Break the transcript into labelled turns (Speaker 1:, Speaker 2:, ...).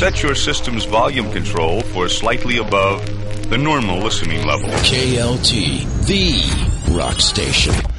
Speaker 1: set your system's volume control for slightly above the normal listening level.
Speaker 2: KLT, the rock station.